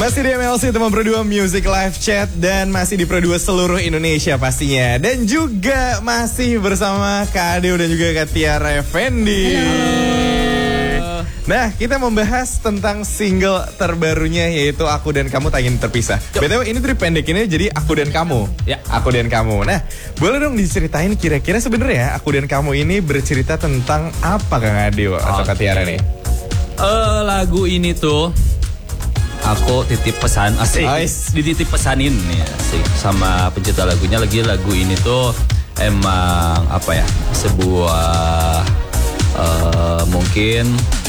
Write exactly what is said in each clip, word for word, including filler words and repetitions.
Masih di M L C teman berdua Music Live Chat dan masih di Pro dua seluruh Indonesia pastinya. Dan juga masih bersama Kak Adeo dan juga Kak Tiara Effendi. Halo. Nah, kita membahas tentang single terbarunya yaitu Aku dan Kamu Tak Ingin Terpisah. B T W ini tuh dipendekinnya jadi Aku dan Kamu. Ya, Aku dan Kamu. Nah, boleh dong diceritain kira-kira sebenarnya Aku dan Kamu ini bercerita tentang apa Kang Adeo atau Kak Tiara nih? Uh, lagu ini tuh aku titip pesan asik, Ais. dititip pesanin nih asik sama pencipta lagunya. Lagi lagu ini tuh emang apa ya, sebuah uh, mungkin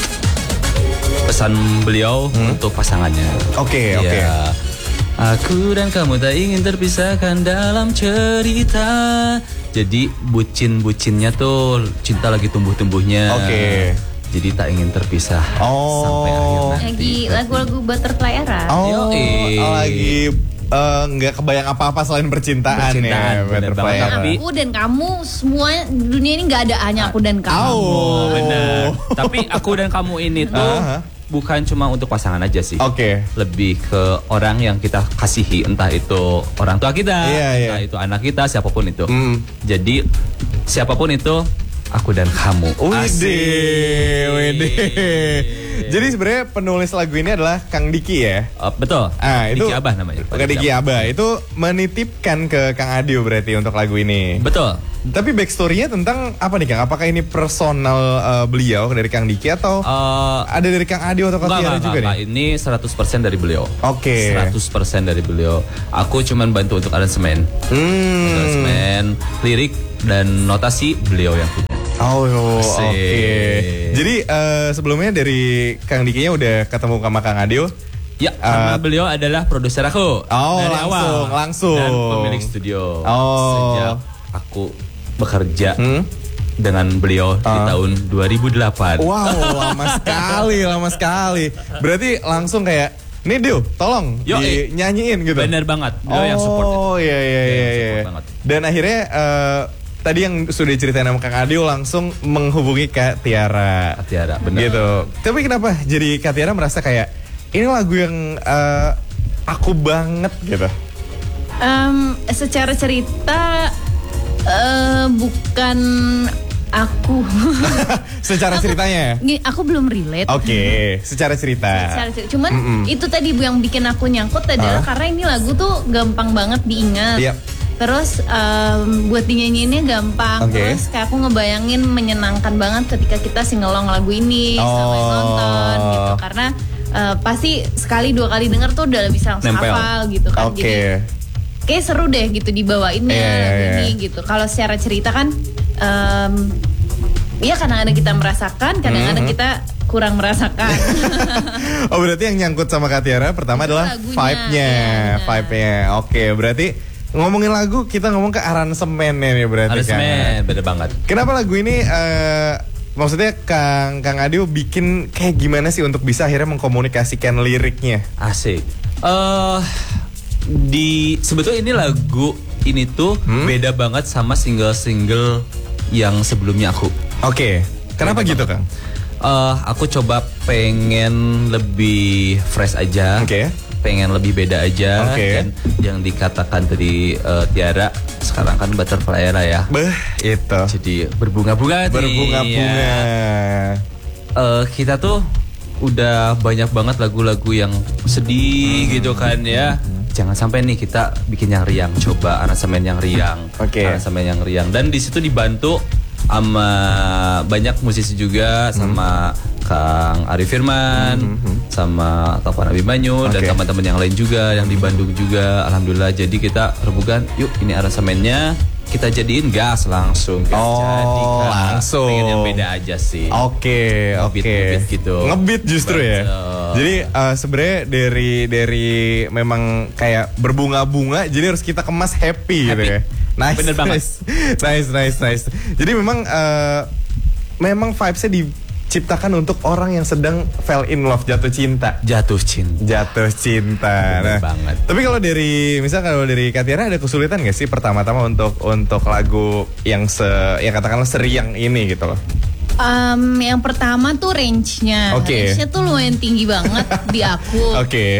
pesan beliau hmm? untuk pasangannya. Oke, okay, oke. Okay. Ya, aku dan kamu tak ingin terpisahkan dalam cerita. Jadi bucin-bucinnya tuh cinta lagi tumbuh-tumbuhnya. Oke. Okay. Jadi tak ingin terpisah oh. sampai akhir nanti. Lagi lagu-lagu Butterfly Era. Oh, oh lagi nggak uh, kebayang apa-apa selain percintaan, percintaan ya. Butterfly Era. Aku dan kamu semua dunia ini nggak ada hanya aku dan kamu. Oh, benar. Tapi aku dan kamu ini tuh uh-huh. bukan cuma untuk pasangan aja sih. Oke. Okay. Lebih ke orang yang kita kasihi, entah itu orang tua kita, yeah, yeah. entah itu anak kita, siapapun itu. Mm. Jadi siapapun itu. Aku dan kamu. Widih, widih. Jadi sebenarnya penulis lagu ini adalah Kang Diki ya? Uh, betul. Ah, itu Diki Abah namanya. Kang Diki Abah itu menitipkan ke Kang Adeo berarti untuk lagu ini. Betul. Tapi backstory-nya tentang apa nih Kang? Apakah ini personal uh, beliau dari Kang Diki atau uh, ada dari Kang Adeo atau Kang Tiara juga enggak, nih? Ini seratus persen dari beliau. Oke. Okay. seratus persen dari beliau. Aku cuman bantu untuk aransemen. Hmm. Aransemen, lirik dan notasi beliau yang punya. Oh, oke. Okay. Jadi uh, sebelumnya dari Kang Dikinya udah ketemu sama Kang Adeo? Ya, karena uh, beliau adalah produser aku. Oh, dari langsung, awal. langsung. Dan pemilik studio. Oh. Sejak aku bekerja hmm? dengan beliau uh. di tahun dua ribu delapan. Wow, lama sekali, lama sekali. Berarti langsung kayak, nih Deo, tolong Yo, dinyanyiin gitu. Bener banget, beliau oh, yang support. Oh iya iya iya. iya. Dan akhirnya uh, tadi yang sudah diceritain sama Kang Adeo langsung menghubungi Kak Tiara. Kak Tiara, benar. Gitu. Tapi kenapa jadi Kak Tiara merasa kayak ini lagu yang uh, aku banget gitu? Um, secara cerita uh, bukan aku. Secara aku, ceritanya? Aku belum relate. Oke, okay. secara cerita. Secara cerita. Cuman Mm-mm. itu tadi yang bikin aku nyangkut adalah uh. karena ini lagu tuh gampang banget diingat. Yep. Terus um, buat dinyanyiinnya gampang. Okay. Terus kayak aku ngebayangin menyenangkan banget ketika kita singelong lagu ini oh. sama yang nonton gitu. Karena uh, pasti sekali dua kali denger tuh udah bisa langsung hafal gitu kan. Okay. Jadi kayak seru deh gitu dibawainnya yeah, lagu yeah, yeah. ini gitu. Kalau secara cerita kan um, ya kadang-kadang kita merasakan, kadang-kadang mm-hmm. kita kurang merasakan. Oh berarti yang nyangkut sama Kak Tiara pertama itu adalah lagunya, vibe-nya ya, vibe-nya. Oke okay, berarti ngomongin lagu, kita ngomong ke aransemennya nih berarti kan. Aransemen, beda banget. Kenapa lagu ini, uh, maksudnya Kang Kang Adeo bikin kayak gimana sih untuk bisa akhirnya mengkomunikasikan liriknya? Asik. Uh, di sebetulnya ini lagu ini tuh hmm? beda banget sama single-single yang sebelumnya aku. Oke, okay. Kenapa beda gitu banget. Kang? Uh, aku coba pengen lebih fresh aja. Oke. Okay. Pengen lebih beda aja okay. Dan yang dikatakan tadi uh, Tiara sekarang kan Butterfly Era ya. Beh, itu. Jadi berbunga-bunga Berbunga-bunga ya. uh, Kita tuh udah banyak banget lagu-lagu yang sedih hmm. gitu kan ya. Jangan sampai nih kita bikin yang riang. Coba aransemen yang riang. Oke. Okay. Aransemen yang riang. Dan di situ dibantu sama banyak musisi juga, hmm. sama Kang Ari Firman, hmm. sama Taufan Abimanyu okay. dan teman-teman yang lain juga yang di Bandung juga. Alhamdulillah, jadi kita rebukan, yuk ini aransemennya kita jadiin gas langsung. Gas oh, jadi langsung. Pengen yang beda aja sih. Oke, okay, oke. Okay. Ngebit gitu. Ngebit justru Betul. ya. Jadi uh, sebenarnya dari dari memang kayak berbunga-bunga, jadi harus kita kemas happy, happy. gitu ya. Nice, Bener banget. Nice, nice, nice, nice. Jadi memang uh, memang vibes-nya diciptakan untuk orang yang sedang fell in love, jatuh cinta. Jatuh cinta. Jatuh cinta. Bener nah, banget. Tapi kalau dari, misalnya kalau dari Kak Tiara ada kesulitan nggak sih pertama-tama untuk untuk lagu yang se, yang katakanlah seriang ini gitu loh? Um, yang pertama tuh range-nya, okay. range-nya tuh lumayan tinggi banget di aku. Oke. Okay.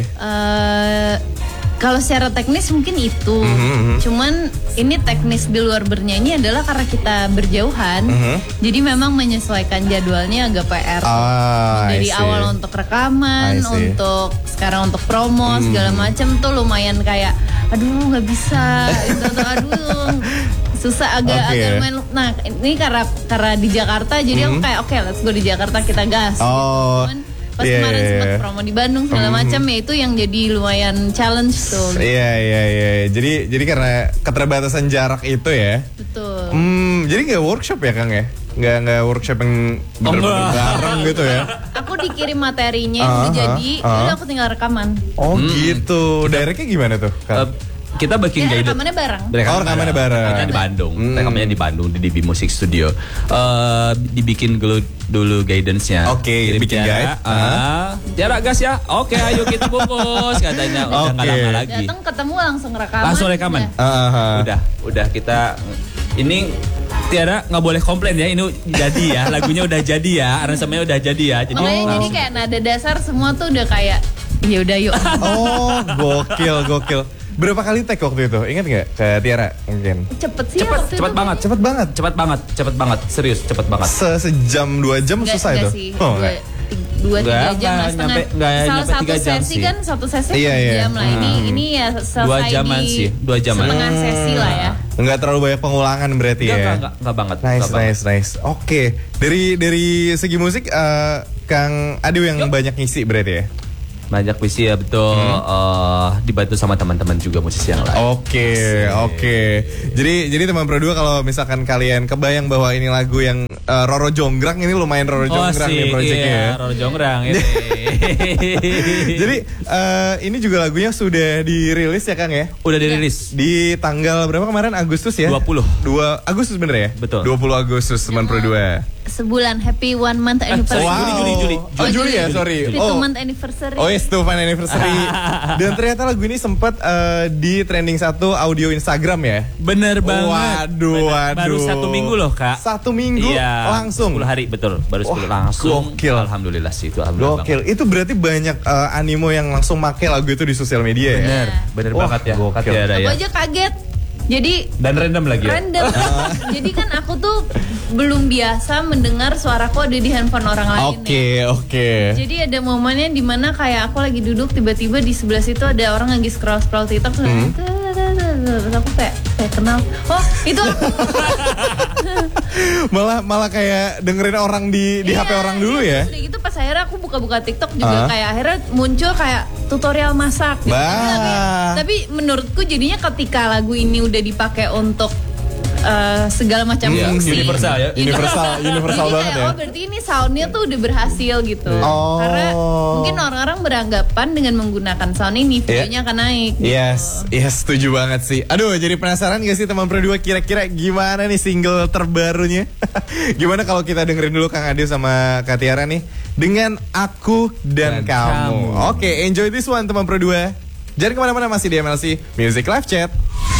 Uh, Kalau secara teknis mungkin itu, mm-hmm. cuman ini teknis di luar bernyanyi adalah karena kita berjauhan, mm-hmm. jadi memang menyesuaikan jadwalnya agak P R. Ah, dari awal untuk rekaman, untuk sekarang untuk promo mm. segala macam tuh lumayan kayak, aduh nggak bisa, gitu, aduh susah agak okay. agak main. Nah ini karena karena di Jakarta, jadi mm-hmm. aku kayak oke okay, let's go di Jakarta kita gas. Oh. Cuman, pas yeah, kemarin sempat yeah. promo di Bandung segala mm. macam ya itu yang jadi lumayan challenge tuh. Iya iya iya. Jadi jadi karena keterbatasan jarak itu ya. Betul. Hmm, jadi nggak workshop ya Kang ya? Nggak nggak workshop yang bener-bener bareng gitu ya? Aku dikirim materinya yang uh, udah jadi, uh, udah aku tinggal rekaman. Oh hmm. gitu. Directnya gimana tuh Kang? Uh, kita bikin ya, guidance. Rekamannya bareng. Oh, rekamannya bareng. Kita di Bandung. Hmm. Rekamannya di Bandung di D B Music Studio. Uh, dibikin dulu dulu guidance-nya. Oke, okay, bikin guide. Ah, jarak gas ya. Oke, okay, ayo kita bungkus katanya. Udah enggak okay. lama lagi. Datang ketemu langsung rekaman. Langsung rekaman. Ya. Uh-huh. Udah, udah kita ini Tiara nggak boleh komplain ya, ini jadi ya, lagunya udah jadi ya, aransemennya udah jadi ya. Jadi makanya jadi kayak nada dasar semua tuh udah kayak ya udah yuk. Oh, gokil, gokil. Berapa kali take waktu itu? Ingat nggak ke Tiara mungkin? Cepet sih cepet, waktu cepet itu banget, cepet banget, cepet banget, cepet banget, serius cepet banget. Se Sejam dua jam nggak, susah nggak itu? Sih. Oh, dua, dua tiga jam lah setengah. Nyampe, nggak, salah nyampe satu jam sesi sih. kan satu sesi iya, iya. jam lah. Ini hmm. ini ya selesai dua jaman di sih, dua jaman. setengah sesi lah ya. Enggak terlalu banyak pengulangan berarti Nggak, ya? Enggak, enggak, enggak banget. Nice, enggak nice, banget. nice. Oke, okay. dari dari segi musik, uh, Kang Ade yang Yuk. banyak ngisi berarti ya? Banyak puisi ya betul, hmm. uh, dibantu sama teman-teman juga musisi yang lain. Oke, okay, oke. Okay. Jadi jadi teman Pro dua kalau misalkan kalian kebayang bahwa ini lagu yang uh, Roro Jonggrang, ini lumayan Roro Jonggrang oh, nih proyeknya iya, ya. Roro Jonggrang ini. Jadi uh, ini juga lagunya sudah dirilis ya Kang ya? Udah dirilis. Di tanggal berapa kemarin? Agustus ya? dua puluh. dua Agustus bener ya? Betul. dua puluh Agustus teman Pro dua. Sebulan happy one month anniversary. Wow. Juli, Juli, Juli. Oh, Juli ya, sorry. Juli. Oh. Two month anniversary. Oh, yes, two month anniversary. Dan ternyata lagu ini sempat uh, di trending satu audio Instagram ya. Bener banget. Waduh, Bener. waduh. Baru satu minggu loh Kak. Satu minggu iya, langsung. sepuluh hari betul. Baru sepuluh Wah, langsung. Gokil. Alhamdulillah sih itu. Alhamdulillah. Gokil. Itu berarti banyak uh, animo yang langsung make lagu itu di sosial media ya. Bener, bener Wah, banget ya. Gokil. Ada Aku ya. aja kaget. Jadi dan random lagi ya? Random. Jadi kan aku tuh belum biasa mendengar suaraku ada di handphone orang lain. Oke, okay, ya. oke. Okay. Jadi ada momennya dimana kayak aku lagi duduk tiba-tiba di sebelah situ ada orang lagi scroll scroll TikTok terus hmm. terus aku kayak kayak kenal. Oh itu aku. malah malah kayak dengerin orang di di iya, H P orang dulu ya. Udah gitu pas akhirnya aku buka-buka TikTok juga uh. kayak akhirnya muncul kayak tutorial masak. Gitu. Kayak, tapi menurutku jadinya ketika lagu ini udah dipakai untuk uh, segala macam hmm, fungsi. Universal ya. Universal, universal jadi banget kayak, ya. Oh berarti ini soundnya tuh udah berhasil gitu. Oh. Karena mungkin orang-orang beranggapan dengan menggunakan sound ini videonya yeah. akan naik. Gitu. Yes, yes setuju banget sih. Aduh, jadi penasaran gak sih teman Pro dua kira-kira gimana nih single terbarunya? Gimana kalau kita dengerin dulu Kang Ade sama Kak Tiara nih dengan Aku dan, dan Kamu. Kamu. Oke, okay, enjoy this one teman Pro dua. Jangan kemana-mana, masih di M L C Music Live Chat.